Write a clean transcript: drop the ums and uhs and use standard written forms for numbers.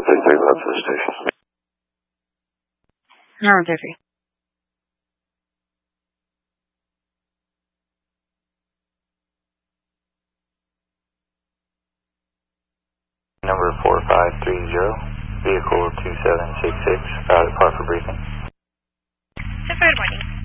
133 left to the station. No, Jeffrey. Number 4530, vehicle 2766, out at par for briefing. Good morning.